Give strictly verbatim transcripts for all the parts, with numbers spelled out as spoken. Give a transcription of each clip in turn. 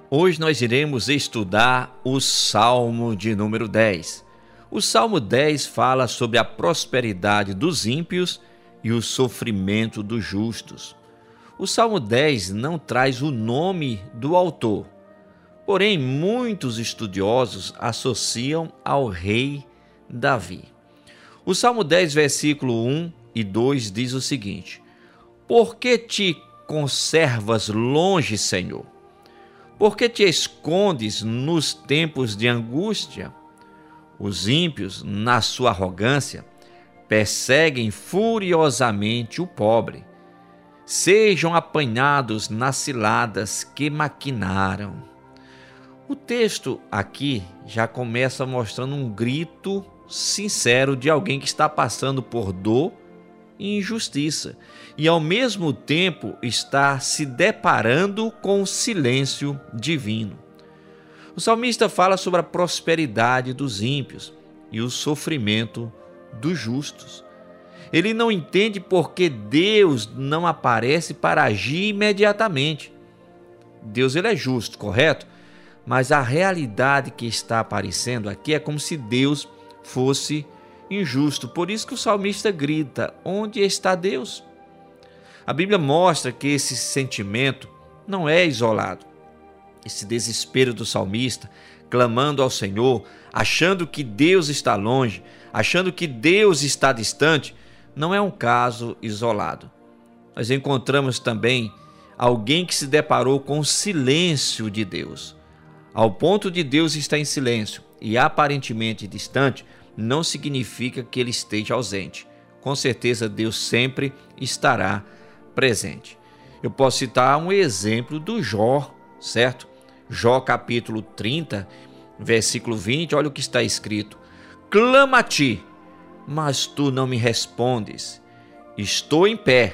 Hoje nós iremos estudar o Salmo de número dez. O Salmo dez fala sobre a prosperidade dos ímpios e o sofrimento dos justos. O Salmo dez não traz o nome do autor, porém muitos estudiosos associam ao rei Davi. O Salmo dez, versículo um e dois diz o seguinte: Por que te conservas longe, Senhor? Por que te escondes nos tempos de angústia? Os ímpios, na sua arrogância, perseguem furiosamente o pobre. Sejam apanhados nas ciladas que maquinaram. O texto aqui já começa mostrando um grito sincero de alguém que está passando por dor e injustiça, e ao mesmo tempo está se deparando com o silêncio divino. O salmista fala sobre a prosperidade dos ímpios e o sofrimento dos justos. Ele não entende por que Deus não aparece para agir imediatamente. Deus ele é justo, correto? Mas a realidade que está aparecendo aqui é como se Deus fosse injusto. Por isso que o salmista grita: onde está Deus? A Bíblia mostra que esse sentimento não é isolado. Esse desespero do salmista, clamando ao Senhor, achando que Deus está longe, achando que Deus está distante, não é um caso isolado. Nós encontramos também alguém que se deparou com o silêncio de Deus. Ao ponto de Deus estar em silêncio e aparentemente distante, não significa que ele esteja ausente. Com certeza Deus sempre estará presente. Eu posso citar um exemplo do Jó, certo? Jó capítulo trinta, versículo vinte, olha o que está escrito: Clama a ti, mas tu não me respondes. Estou em pé,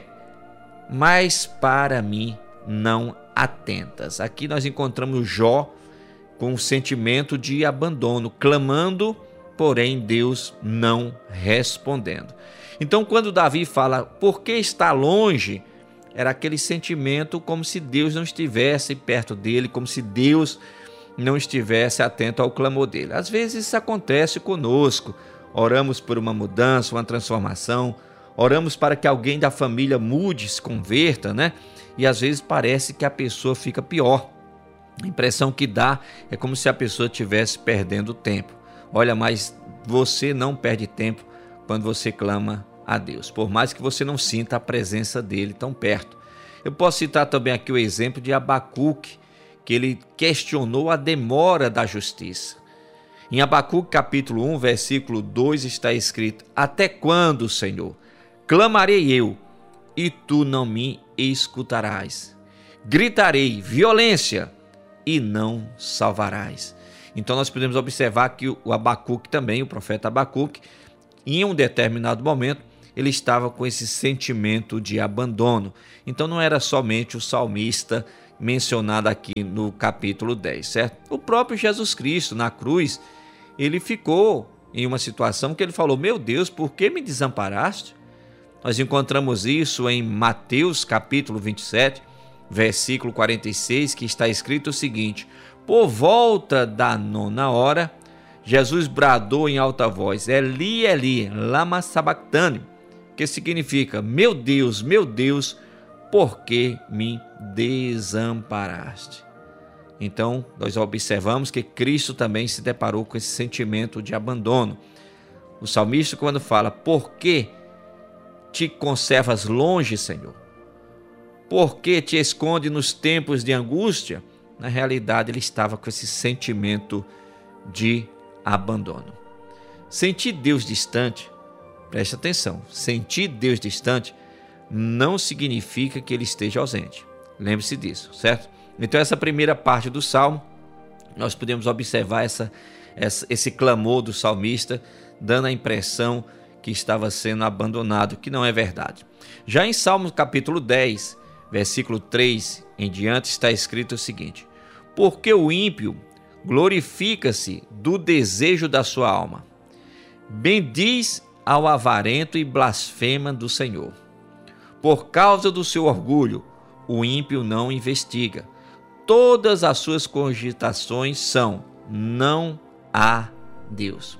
mas para mim não atentas. Aqui nós encontramos Jó com um sentimento de abandono, clamando, porém Deus não respondendo. Então, quando Davi fala, por que está longe? Era aquele sentimento como se Deus não estivesse perto dele, como se Deus não estivesse atento ao clamor dele. Às vezes isso acontece conosco. Oramos por uma mudança, uma transformação, oramos para que alguém da família mude, se converta, né? E às vezes parece que a pessoa fica pior. A impressão que dá é como se a pessoa estivesse perdendo tempo. Olha, mas você não perde tempo quando você clama a Deus, por mais que você não sinta a presença dele tão perto. Eu posso citar também aqui o exemplo de Abacuque, que ele questionou a demora da justiça. Em Abacuque capítulo um, versículo dois está escrito: Até quando, Senhor, clamarei eu, e tu não me escutarás? Gritarei violência, e não salvarás. Então nós podemos observar que o Abacuque também, o profeta Abacuque, em um determinado momento, ele estava com esse sentimento de abandono. Então não era somente o salmista mencionado aqui no capítulo dez, certo? O próprio Jesus Cristo na cruz, ele ficou em uma situação que ele falou: meu Deus, por que me desamparaste? Nós encontramos isso em Mateus capítulo vinte e sete, versículo quarenta e seis, que está escrito o seguinte: Por volta da nona hora, Jesus bradou em alta voz: Eli, Eli, lama sabactani, que significa: meu Deus, meu Deus, por que me desamparaste? Então, nós observamos que Cristo também se deparou com esse sentimento de abandono. O salmista, quando fala: por que te conservas longe, Senhor? Por que te esconde nos tempos de angústia? Na realidade, ele estava com esse sentimento de abandono. Sentir Deus distante, preste atenção, sentir Deus distante não significa que ele esteja ausente. Lembre-se disso, certo? Então, essa primeira parte do Salmo, nós podemos observar essa, essa, esse clamor do salmista, dando a impressão que estava sendo abandonado, que não é verdade. Já em Salmo capítulo dez, versículo três em diante, está escrito o seguinte: Porque o ímpio glorifica-se do desejo da sua alma, bendiz ao avarento e blasfema do Senhor. Por causa do seu orgulho, o ímpio não investiga. todas as suas cogitações são: não há Deus.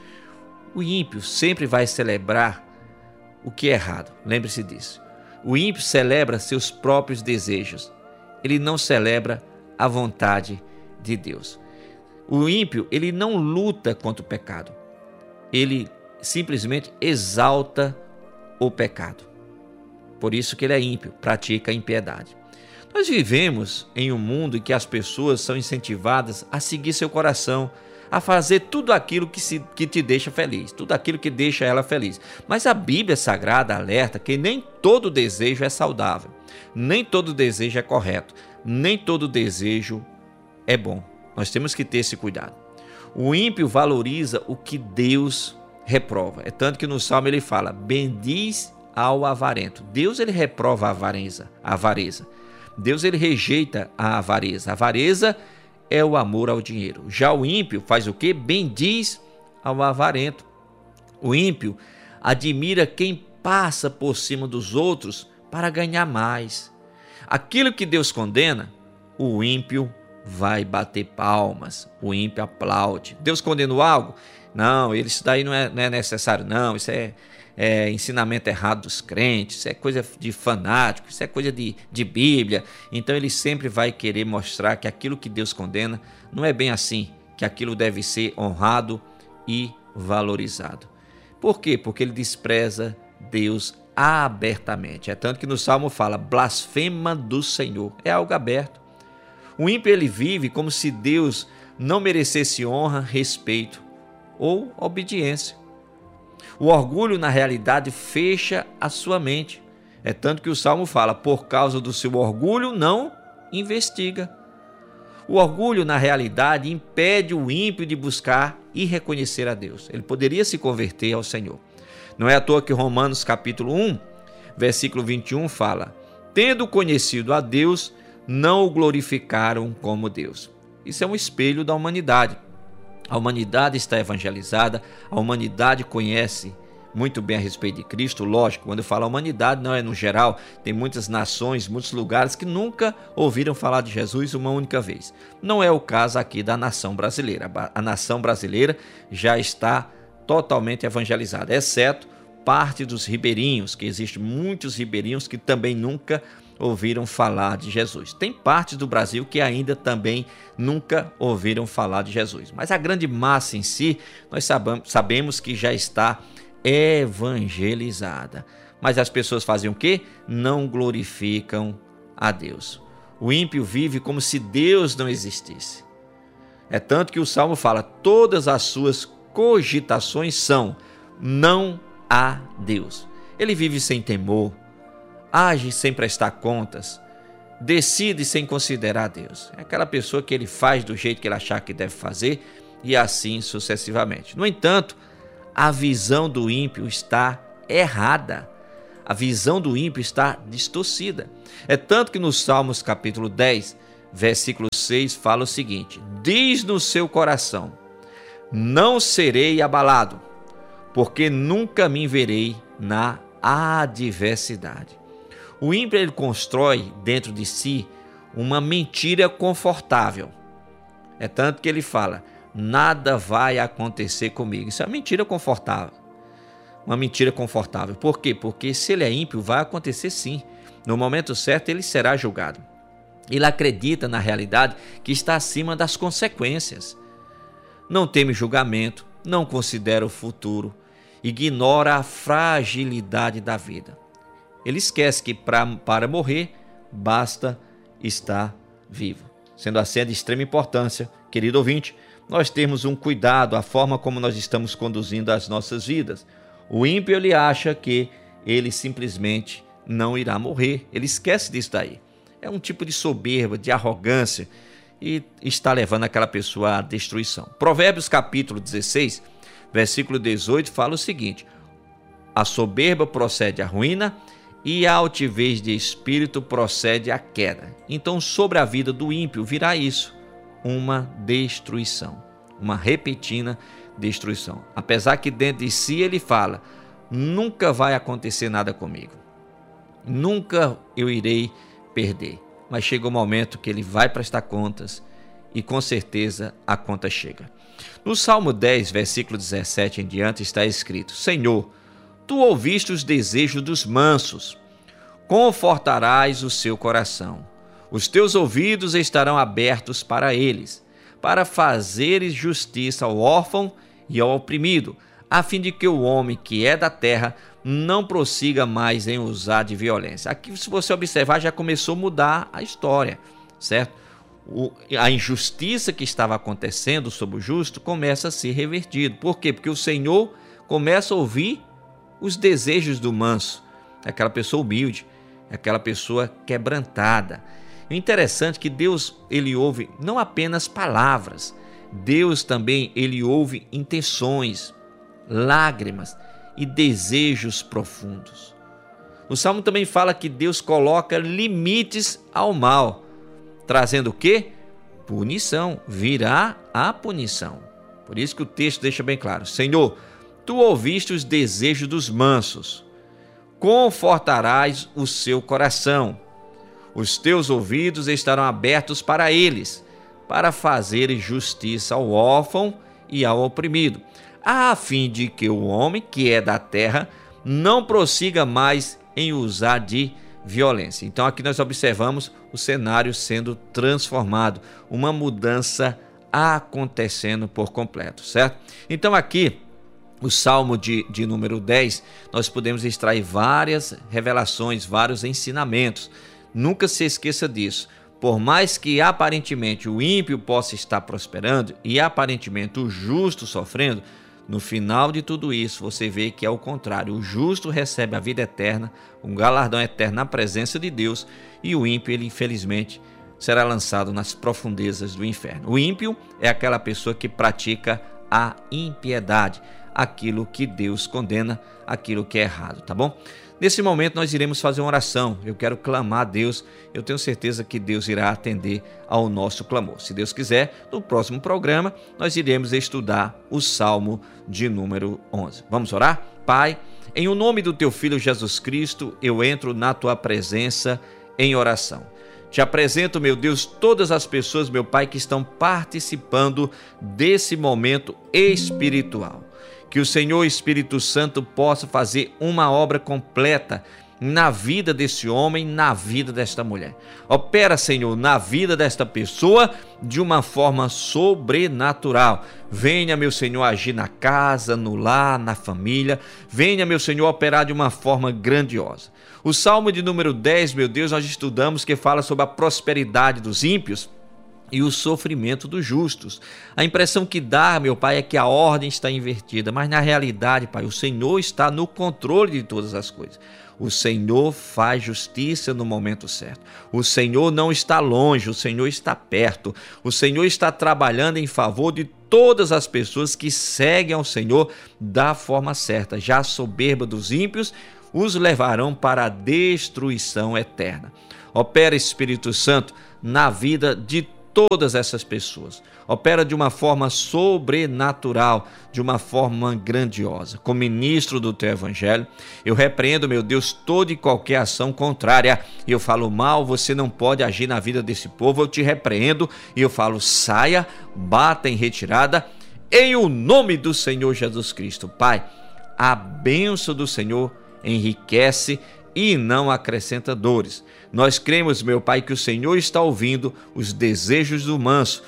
O ímpio sempre vai celebrar o que é errado, lembre-se disso. O ímpio celebra seus próprios desejos, ele não celebra a vontade de Deus. O ímpio, ele não luta contra o pecado, ele simplesmente exalta o pecado. Por isso que ele é ímpio, pratica a impiedade. Nós vivemos em um mundo em que as pessoas são incentivadas a seguir seu coração, a fazer tudo aquilo que, se, que te deixa feliz, tudo aquilo que deixa ela feliz. Mas a Bíblia Sagrada alerta que nem todo desejo é saudável, nem todo desejo é correto, nem todo desejo é bom. Nós temos que ter esse cuidado. O ímpio valoriza o que Deus reprova. É tanto que no Salmo ele fala: bendiz ao avarento. Deus ele reprova a avareza, a avareza. Deus ele rejeita a avareza. A avareza é o amor ao dinheiro. Já o ímpio faz o quê? Bendiz ao avarento. O ímpio admira quem passa por cima dos outros para ganhar mais. Aquilo que Deus condena, o ímpio vai bater palmas, o ímpio aplaude. Deus condenou algo? Não, isso daí não é, não é necessário, não. Isso é, é ensinamento errado dos crentes, isso é coisa de fanático, isso é coisa de, de Bíblia. Então ele sempre vai querer mostrar que aquilo que Deus condena não é bem assim, que aquilo deve ser honrado e valorizado. Por quê? Porque ele despreza Deus abertamente. É tanto que no Salmo fala: blasfema do Senhor. É algo aberto. O ímpio ele vive como se Deus não merecesse honra, respeito ou obediência. O orgulho, na realidade, fecha a sua mente. É tanto que o Salmo fala: por causa do seu orgulho, não investiga. O orgulho, na realidade, impede o ímpio de buscar e reconhecer a Deus. Ele poderia se converter ao Senhor. Não é à toa que Romanos capítulo um, versículo vinte e um fala: tendo conhecido a Deus, não o glorificaram como Deus. Isso é um espelho da humanidade. A humanidade está evangelizada, a humanidade conhece muito bem a respeito de Cristo. Lógico, quando eu falo humanidade, não é no geral. Tem muitas nações, muitos lugares que nunca ouviram falar de Jesus uma única vez. Não é o caso aqui da nação brasileira. A nação brasileira já está totalmente evangelizada, exceto parte dos ribeirinhos, que existem muitos ribeirinhos que também nunca ouviram falar de Jesus. Tem partes do Brasil que ainda também nunca ouviram falar de Jesus. Mas a grande massa em si, nós sabemos que já está evangelizada. Mas as pessoas fazem o quê? Não glorificam a Deus. O ímpio vive como se Deus não existisse. É tanto que o Salmo fala: todas as suas cogitações são: não há Deus. Ele vive sem temor, age sem prestar contas, decide sem considerar Deus. É aquela pessoa que ele faz do jeito que ele achar que deve fazer e assim sucessivamente. No entanto, a visão do ímpio está errada. A visão do ímpio está distorcida. É tanto que no Salmos capítulo dez, versículo seis, fala o seguinte: diz no seu coração: não serei abalado, porque nunca me verei na adversidade. O ímpio ele constrói dentro de si uma mentira confortável. É tanto que ele fala: nada vai acontecer comigo. Isso é uma mentira confortável. Uma mentira confortável. Por quê? Porque se ele é ímpio, vai acontecer sim. No momento certo, ele será julgado. Ele acredita na realidade que está acima das consequências. Não teme julgamento, não considera o futuro, ignora a fragilidade da vida. Ele esquece que pra, para morrer, basta estar vivo. Sendo assim, é de extrema importância, querido ouvinte, nós termos um cuidado, a forma como nós estamos conduzindo as nossas vidas. O ímpio, ele acha que ele simplesmente não irá morrer. Ele esquece disso daí. É um tipo de soberba, de arrogância, e está levando aquela pessoa à destruição. Provérbios capítulo dezesseis, versículo dezoito, fala o seguinte: a soberba procede à ruína e a altivez de espírito procede à queda. Então, sobre a vida do ímpio virá isso, uma destruição, uma repentina destruição. Apesar que dentro de si ele fala: nunca vai acontecer nada comigo, nunca eu irei perder. mas chega o momento que ele vai prestar contas e com certeza a conta chega. No Salmo dez, versículo dezessete em diante está escrito: Senhor, tu ouviste os desejos dos mansos, confortarás o seu coração. Os teus ouvidos estarão abertos para eles, para fazeres justiça ao órfão e ao oprimido, a fim de que o homem que é da terra não prossiga mais em usar de violência. Aqui, se você observar, já começou a mudar a história, certo? O, a injustiça que estava acontecendo sobre o justo começa a ser revertido. Por quê? Porque o Senhor começa a ouvir os desejos do manso, aquela pessoa humilde, aquela pessoa quebrantada. O interessante é que Deus, ele ouve não apenas palavras, Deus também ele ouve intenções, lágrimas e desejos profundos. O Salmo também fala que Deus coloca limites ao mal, trazendo o quê? Punição, virá a punição. Por isso que o texto deixa bem claro: Senhor, tu ouviste os desejos dos mansos, confortarás o seu coração. Os teus ouvidos estarão abertos para eles, para fazeres justiça ao órfão e ao oprimido, a fim de que o homem que é da terra não prossiga mais em usar de violência. Então aqui nós observamos o cenário sendo transformado, uma mudança acontecendo por completo, certo? Então aqui, o Salmo de, de número dez, nós podemos extrair várias revelações, vários ensinamentos. Nunca se esqueça disso. Por mais que aparentemente o ímpio possa estar prosperando e aparentemente o justo sofrendo, no final de tudo isso você vê que é o contrário. O justo recebe a vida eterna, um galardão eterno na presença de Deus, e o ímpio, ele infelizmente, será lançado nas profundezas do inferno. O ímpio é aquela pessoa que pratica a impiedade, aquilo que Deus condena, aquilo que é errado, tá bom? Nesse momento nós iremos fazer uma oração. Eu quero clamar a Deus. Eu tenho certeza que Deus irá atender ao nosso clamor. Se Deus quiser, no próximo programa nós iremos estudar o Salmo de número onze. Vamos orar? Pai, em o nome do teu Filho Jesus Cristo, eu entro na tua presença em oração. Te apresento, meu Deus, todas as pessoas, meu Pai, que estão participando desse momento espiritual. Que o Senhor Espírito Santo possa fazer uma obra completa na vida desse homem, na vida desta mulher. Opera, Senhor, na vida desta pessoa de uma forma sobrenatural. Venha, meu Senhor, agir na casa, no lar, na família. Venha, meu Senhor, operar de uma forma grandiosa. O Salmo de número dez, meu Deus, nós estudamos, que fala sobre a prosperidade dos ímpios e o sofrimento dos justos. A impressão que dá, meu Pai, é que a ordem está invertida, mas na realidade, Pai, o Senhor está no controle de todas as coisas. O Senhor faz justiça no momento certo. O Senhor não está longe, o Senhor está perto. O Senhor está trabalhando em favor de todas as pessoas que seguem ao Senhor da forma certa. Já a soberba dos ímpios os levarão para a destruição eterna. Opera, Espírito Santo, na vida de todas essas pessoas. Opera de uma forma sobrenatural, de uma forma grandiosa. Como ministro do teu evangelho, eu repreendo, meu Deus, toda e qualquer ação contrária. E eu falo: mal, você não pode agir na vida desse povo. Eu te repreendo e eu falo: saia, bata em retirada, em o nome do Senhor Jesus Cristo. Pai, a bênção do Senhor enriquece e não acrescenta dores. Nós cremos, meu Pai, que o Senhor está ouvindo os desejos do manso.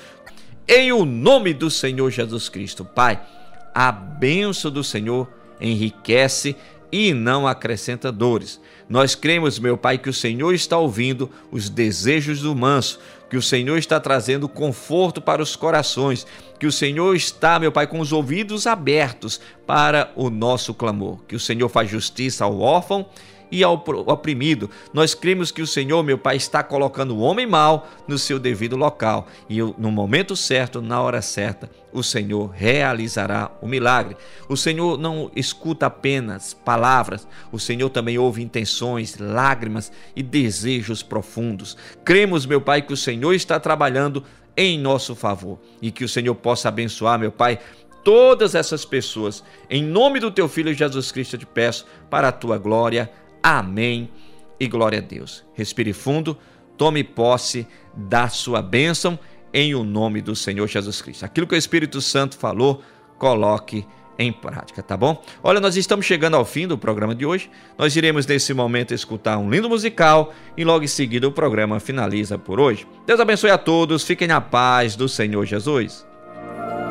Em o nome do Senhor Jesus Cristo, Pai, a bênção do Senhor enriquece e não acrescenta dores. Nós cremos, meu Pai, que o Senhor está ouvindo os desejos do manso, que o Senhor está trazendo conforto para os corações, que o Senhor está, meu Pai, com os ouvidos abertos para o nosso clamor, que o Senhor faz justiça ao órfão e ao oprimido. Nós cremos que o Senhor, meu Pai, está colocando o homem mau no seu devido local e no momento certo, na hora certa, o Senhor realizará o milagre. O Senhor não escuta apenas palavras, o Senhor também ouve intenções, lágrimas e desejos profundos. Cremos, meu Pai, que o Senhor está trabalhando em nosso favor e que o Senhor possa abençoar, meu Pai, todas essas pessoas. Em nome do teu Filho Jesus Cristo eu te peço, para a tua glória. Amém e glória a Deus. Respire fundo, tome posse da sua bênção em o nome do Senhor Jesus Cristo. Aquilo que o Espírito Santo falou, coloque em prática, tá bom? Olha, nós estamos chegando ao fim do programa de hoje. Nós iremos nesse momento escutar um lindo musical e logo em seguida o programa finaliza por hoje. Deus abençoe a todos, fiquem na paz do Senhor Jesus.